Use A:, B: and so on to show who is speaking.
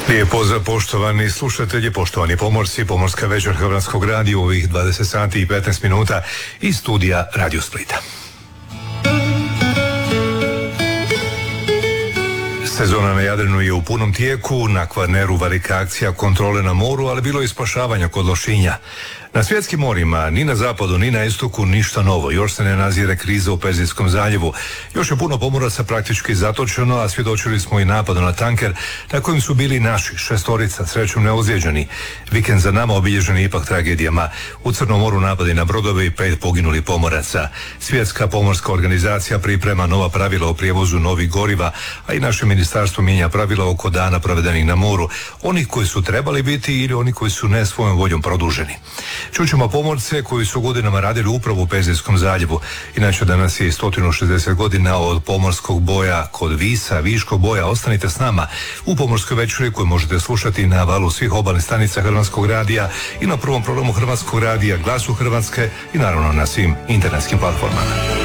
A: Lijep pozdrav poštovani slušatelji, poštovani pomorci, pomorska večer Hrvatskog radija u ovih 20 sati i 15 minuta iz studija Radio Splita. Sezona na Jadranu je u punom tijeku, na Kvarneru velika akcija kontrole na moru, ali bilo je i spašavanja kod Lošinja. Na svjetskim morima, ni na zapadu, ni na istoku, ništa novo. Još se ne nazire kriza u Perzijskom zaljevu. Još je puno pomoraca praktički zatočeno, a svjedočili smo i napadu na tanker na kojem su bili naši 6 srećom neozlijeđeni. Vikend za nama obilježen je ipak tragedijama. U Crnom moru napadi na brodove i 5 poginulih pomoraca. Svjetska pomorska organizacija priprema nova pravila o prijevozu novih goriva, a i naše ministarstvo mijenja pravila oko dana provedenih na moru. Onih koji su trebali biti ili oni koji su ne svojom voljom produženi. Čućemo pomorce koji su godinama radili upravo u Perzijskom zaljevu. Inače, danas je 160 godina od pomorskog boja kod Visa, Viškog boja. Ostanite s nama u pomorskoj večeri koju možete slušati na valu svih obalnih stanica Hrvatskog radija i na prvom programu Hrvatskog radija, Glasu Hrvatske i naravno na svim internetskim platformama.